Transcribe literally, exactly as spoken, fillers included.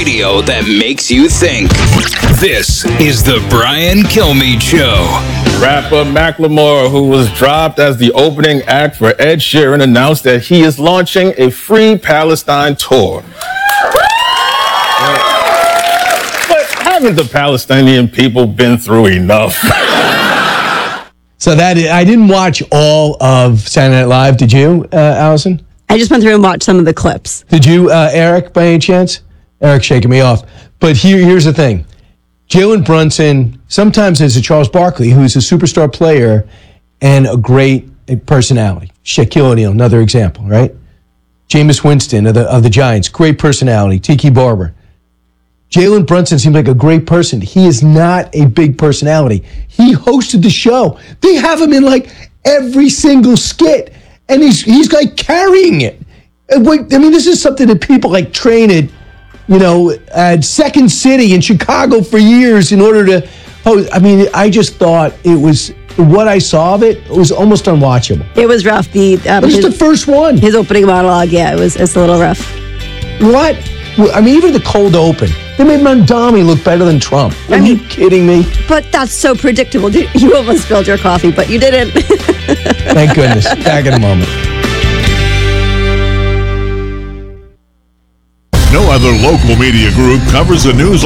radio that makes you think. This is the Brian Kilmeade Show. Rapper Macklemore, who was dropped as the opening act for Ed Sheeran, announced that he is launching a Free Palestine tour. But haven't the Palestinian people been through enough? So that is, I didn't watch all of Saturday Night Live. Did you, uh, Allison? I just went through and watched some of the clips. Did you, uh, Eric, by any chance? Eric's shaking me off. But here, here's the thing. Jalen Brunson, sometimes there's a Charles Barkley, who's a superstar player and a great personality. Shaquille O'Neal, another example, right? Jameis Winston of the, of the Giants, great personality. Tiki Barber. Jalen Brunson seems like a great person. He is not a big personality. He hosted the show. They have him in like every single skit, and he's he's like carrying it. I mean, this is something that people like train at, you know, at Second City in Chicago for years in order to host. I mean, I just thought it was, what I saw of it, it was almost unwatchable. It was rough. The um, It was his, the first one. his opening monologue, yeah, it was it's a little rough. What? I mean, even the cold open. They made Mondami look better than Trump. Are I mean, you kidding me? But that's so predictable. You almost spilled your coffee, but you didn't. Thank goodness. Back in a moment. No other local media group covers the news